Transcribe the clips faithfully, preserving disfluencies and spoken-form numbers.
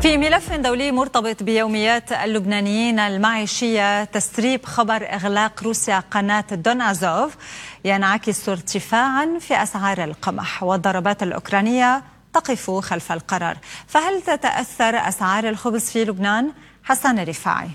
في ملف دولي مرتبط بيوميات اللبنانيين المعيشية، تسريب خبر إغلاق روسيا قناة دون أزوف ينعكس ارتفاعا في أسعار القمح، والضربات الأوكرانية تقف خلف القرار. فهل تتأثر أسعار الخبز في لبنان؟ حسن رفاعي.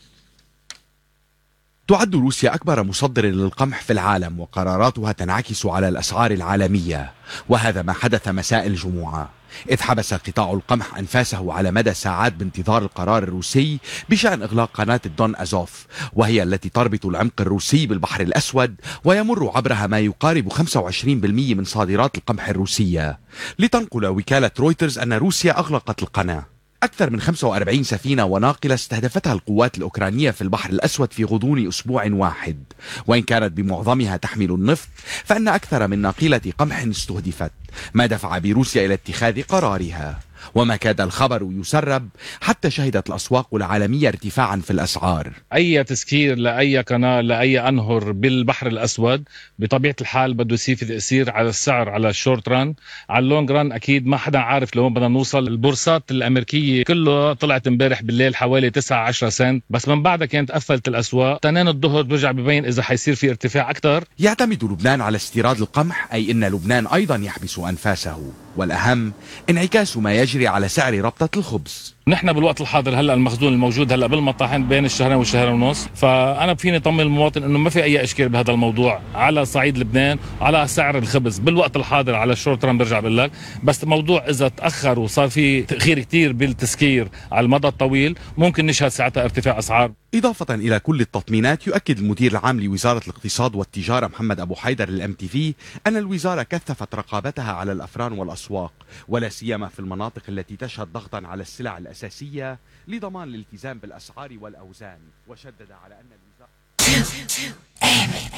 تعد روسيا أكبر مصدر للقمح في العالم، وقراراتها تنعكس على الأسعار العالمية، وهذا ما حدث مساء الجمعة، إذ حبس قطاع القمح أنفاسه على مدى ساعات بانتظار القرار الروسي بشأن إغلاق قناة الدون أزوف، وهي التي تربط العمق الروسي بالبحر الأسود ويمر عبرها ما يقارب خمسة وعشرين بالمئة من صادرات القمح الروسية. لتنقل وكالة رويترز أن روسيا أغلقت القناة. أكثر من خمسة وأربعين سفينة وناقلة استهدفتها القوات الأوكرانية في البحر الأسود في غضون أسبوع واحد، وإن كانت بمعظمها تحمل النفط فإن أكثر من ناقلة قمح استهدفت، ما دفع بروسيا إلى اتخاذ قرارها. وما كاد الخبر يسرب حتى شهدت الأسواق العالمية ارتفاعا في الأسعار. أي تسكير لأي قناة لأي أنهر بالبحر الأسود بطبيعة الحال بده يصير في تأثير على السعر على الشورت ران. على اللونج ران أكيد ما حدا عارف لوين بدنا نوصل. البورصات الأمريكية كله طلعت امبارح بالليل حوالي تسعة عشرة سنت، بس من بعدها كانت قفلت الأسواق. تنين الظهر برجع ببين إذا حيصير في ارتفاع أكثر. يعتمد لبنان على استيراد القمح، أي إن لبنان أيضا يحبس أنفاسه، والأهم انعكاس ما يجري على سعر ربطة الخبز. نحن بالوقت الحاضر هلا المخزون الموجود هلا بالمطاحن بين الشهرين والشهرين ونص، فانا فيني اطمن المواطن انه ما في اي اشكال بهذا الموضوع على صعيد لبنان على سعر الخبز بالوقت الحاضر على الشورت ران. برجع بقول لك بس الموضوع اذا تاخر وصار في تاخير كثير بالتسكير على المدى الطويل ممكن نشهد ساعتها ارتفاع اسعار. إضافة إلى كل التطمينات، يؤكد المدير العام لوزارة الاقتصاد والتجارة محمد أبو حيدر للام تي في أن الوزارة كثفت رقابتها على الأفران والأسواق، ولا سيما في المناطق التي تشهد ضغطا على السلع الأساسية لضمان الالتزام بالأسعار والأوزان، وشدد على أن الوزارة